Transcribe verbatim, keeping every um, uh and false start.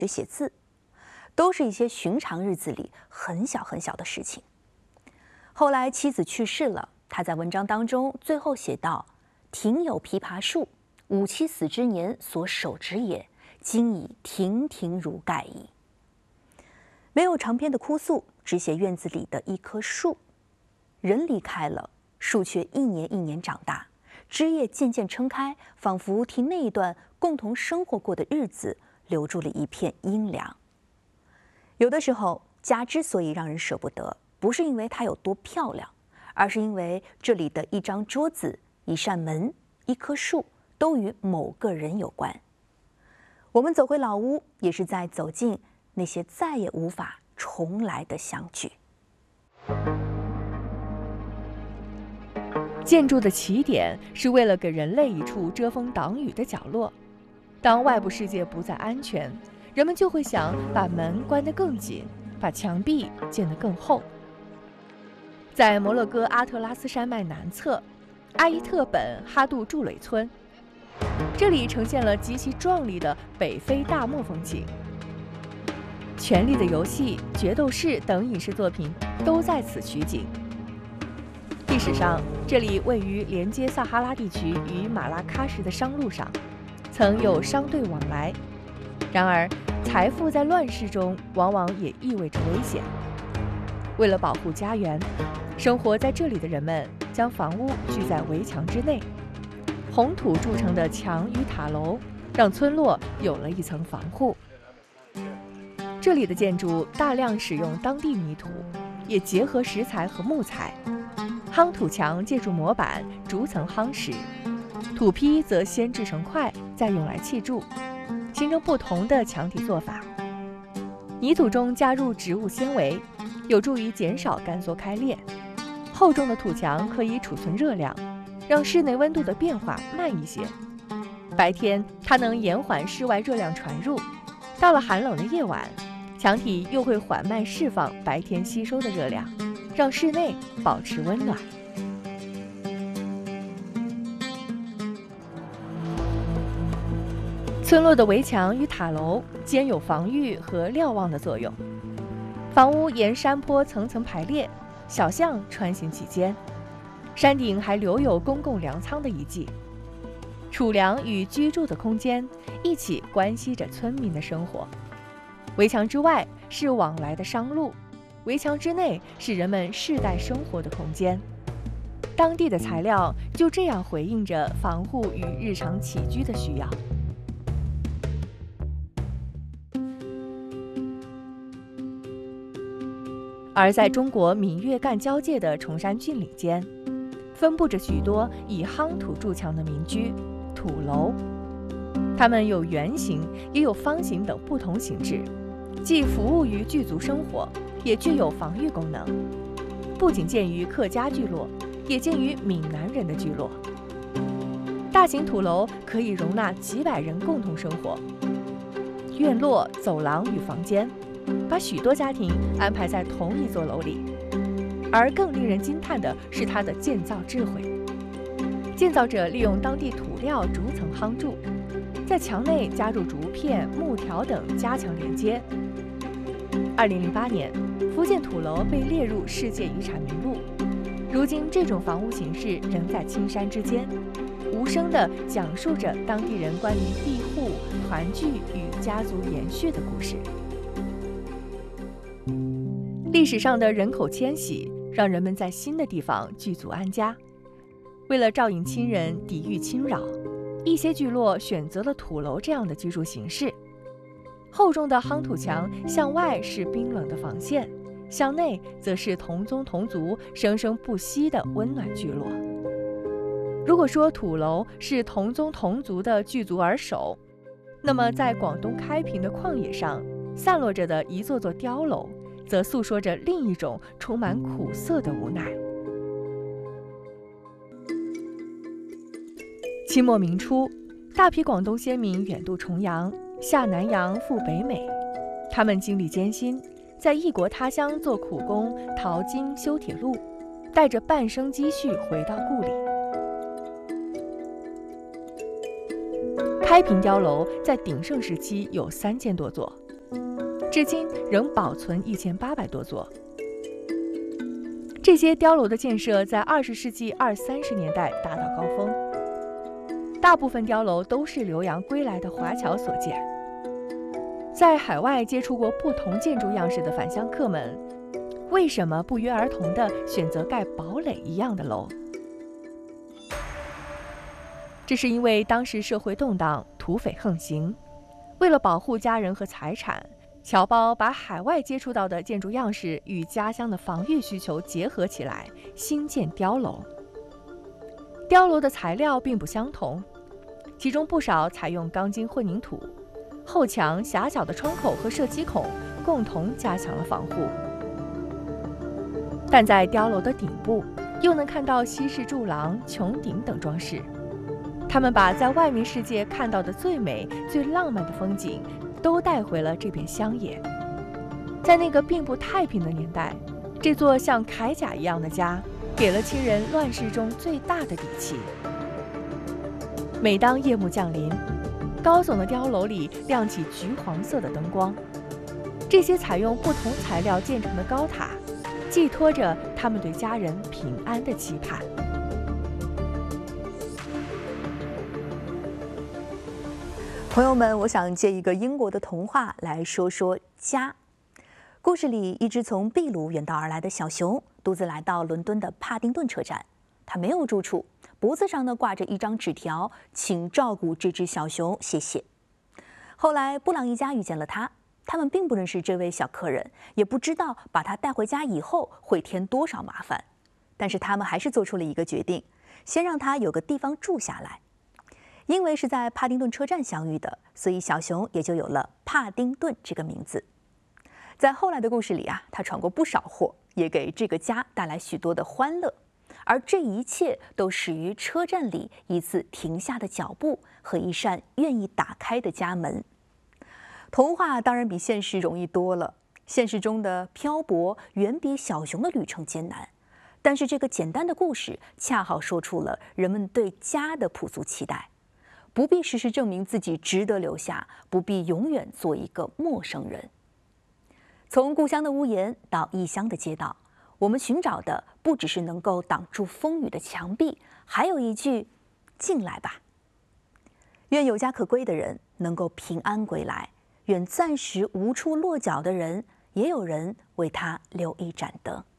学写字，都是一些寻常日子里很小很小的事情。后来妻子去世了，他在文章当中最后写道：“庭有枇杷树，吾妻死之年所手植也，今已亭亭如盖矣。”没有长篇的哭诉，只写院子里的一棵树。人离开了，树却一年一年长大，枝叶渐渐撑开，仿佛替那一段共同生活过的日子留住了一片阴凉。有的时候，家之所以让人舍不得，不是因为它有多漂亮，而是因为这里的一张桌子、一扇门、一棵树，都与某个人有关。我们走回老屋，也是在走进那些再也无法重来的相聚。 建筑的起点是为了给人类一处遮风挡雨的角落。当外部世界不再安全，人们就会想把门关得更紧，把墙壁建得更厚。在摩洛哥阿特拉斯山脉南侧，阿伊特本哈杜筑垒村，这里呈现了极其壮丽的北非大漠风情。《权力的游戏》《决斗士》等影视作品都在此取景。历史上，这里位于连接撒哈拉地区与马拉喀什的商路上，曾有商队往来。然而，财富在乱世中往往也意味着危险。为了保护家园，生活在这里的人们将房屋聚在围墙之内，红土筑成的墙与塔楼让村落有了一层防护。这里的建筑大量使用当地泥土，也结合石材和木材。夯土墙借助模板逐层夯实，土坯则先制成块，再用来砌筑，形成不同的墙体做法。泥土中加入植物纤维，有助于减少干缩开裂。厚重的土墙可以储存热量，让室内温度的变化慢一些。白天它能延缓室外热量传入，到了寒冷的夜晚，墙体又会缓慢释放白天吸收的热量，让室内保持温暖。村落的围墙与塔楼兼有防御和瞭望的作用，房屋沿山坡层层排列，小巷穿行其间，山顶还留有公共粮仓的遗迹。储粮与居住的空间一起关系着村民的生活。围墙之外是往来的商路，围墙之内是人们世代生活的空间。当地的材料就这样回应着防护与日常起居的需要。而在中国闽粤赣交界的崇山峻岭间，分布着许多以夯土筑墙的民居土楼，它们有圆形也有方形等不同形制，既服务于聚族生活，也具有防御功能。不仅见于客家聚落，也见于闽南人的聚落。大型土楼可以容纳几百人共同生活，院落、走廊与房间把许多家庭安排在同一座楼里。而更令人惊叹的是它的建造智慧。建造者利用当地土料逐层夯筑，在墙内加入竹片、木条等加强连接。二零零八年，福建土楼被列入世界遗产名录。如今，这种房屋形式仍在青山之间，无声地讲述着当地人关于庇护、团聚与家族延续的故事。历史上的人口迁徙让人们在新的地方聚族安家。为了照应亲人、抵御侵扰，一些聚落选择了土楼这样的居住形式。厚重的夯土墙向外是冰冷的防线，向内则是同宗同族、生生不息的温暖聚落。如果说土楼是同宗同族的聚族而守，那么在广东开平的旷野上散落着的一座座碉楼，则诉说着另一种充满苦涩的无奈。清末明初，大批广东先民远渡重洋，下南洋赴北美，他们经历艰辛，在异国他乡做苦工、淘金、修铁路，带着半生积蓄回到故里。开平碉楼在鼎盛时期有三千多座， 至今仍保存一千八百多座。这些碉楼的建设在二十世纪二三十年代达到高峰，大部分碉楼都是留洋归来的华侨所建。在海外接触过不同建筑样式的返乡客们，为什么不约而同地选择盖堡垒一样的楼？这是因为当时社会动荡，土匪横行，为了保护家人和财产，侨胞把海外接触到的建筑样式与家乡的防御需求结合起来，兴建碉楼。碉楼的材料并不相同，其中不少采用钢筋混凝土，后墙狭小的窗口和射击孔共同加强了防护。但在碉楼的顶部，又能看到西式柱廊、穹顶等装饰。他们把在外面世界看到的最美、最浪漫的风景，都带回了这片乡野。在那个并不太平的年代，这座像铠甲一样的家，给了亲人乱世中最大的底气。每当夜幕降临，高耸的碉楼里亮起橘黄色的灯光，这些采用不同材料建成的高塔，寄托着他们对家人平安的期盼。 朋友们，我想借一个英国的童话来说说家。故事里，一只从秘鲁远道而来的小熊，独自来到伦敦的帕丁顿车站。它没有住处，脖子上呢挂着一张纸条，请照顾这只小熊，谢谢。后来，布朗一家遇见了他，他们并不认识这位小客人，也不知道把他带回家以后会添多少麻烦。但是他们还是做出了一个决定，先让他有个地方住下来。因为是在帕丁顿车站相遇的，所以小熊也就有了帕丁顿这个名字。在后来的故事里啊，他闯过不少祸，也给这个家带来许多的欢乐。而这一切都始于车站里一次停下的脚步和一扇愿意打开的家门。童话当然比现实容易多了，现实中的漂泊远比小熊的旅程艰难。但是这个简单的故事恰好说出了人们对家的朴素期待。不必时时证明自己值得留下，不必永远做一个陌生人。从故乡的屋檐到异乡的街道，我们寻找的不只是能够挡住风雨的墙壁，还有一句“进来吧”。愿有家可归的人能够平安归来，愿暂时无处落脚的人，也有人为他留一盏灯。